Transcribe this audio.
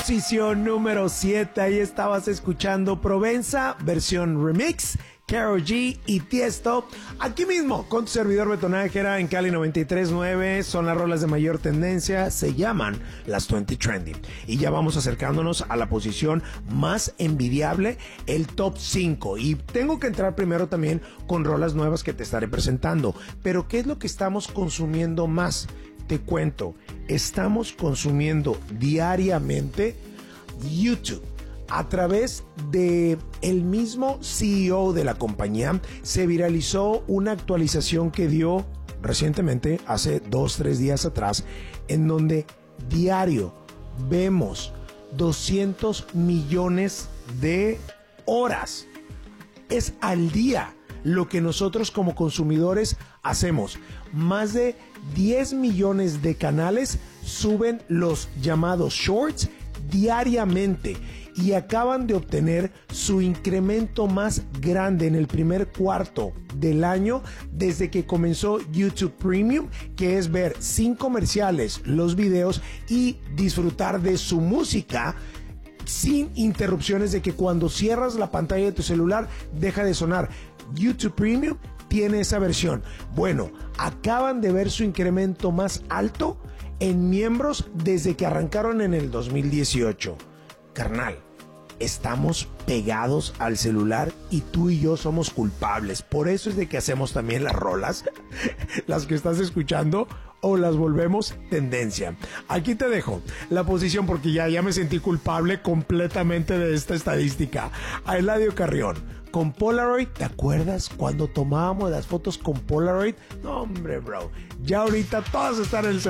Posición número 7, ahí estabas escuchando Provenza, versión remix, Karol G y Tiesto, aquí mismo, con tu servidor Beto Nájera en Cali 93.9, son las rolas de mayor tendencia, se llaman las 20 Trending, y ya vamos acercándonos a la posición más envidiable, el top 5, y tengo que entrar primero también con rolas nuevas que te estaré presentando, pero ¿qué es lo que estamos consumiendo más? Te cuento, estamos consumiendo diariamente YouTube. A través de el mismo CEO de la compañía se viralizó una actualización que dio recientemente, hace 2-3 días atrás, en donde diario vemos 200 millones de horas. Es al día lo que nosotros como consumidores hacemos. Más de 10 millones de canales suben los llamados shorts diariamente y acaban de obtener su incremento más grande en el primer cuarto del año desde que comenzó YouTube Premium, que es ver sin comerciales los videos y disfrutar de su música sin interrupciones, de que cuando cierras la pantalla de tu celular deja de sonar. YouTube Premium tiene esa versión. Bueno, acaban de ver su incremento más alto en miembros desde que arrancaron en el 2018. Carnal, estamos pegados al celular y tú y yo somos culpables. Por eso es de que hacemos también las rolas, las que estás escuchando, o las volvemos tendencia. Aquí te dejo la posición porque ya me sentí culpable completamente de esta estadística. A Eladio Carrión con Polaroid. ¿Te acuerdas cuando tomábamos las fotos con Polaroid? No, hombre, bro. Ya ahorita todas están en el celular.